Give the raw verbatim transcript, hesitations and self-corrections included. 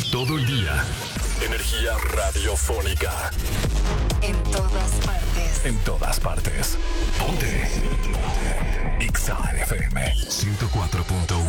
Todo el día. Energía radiofónica. En todas partes. En todas partes. Ponte. Ponte. Exa F M ciento cuatro punto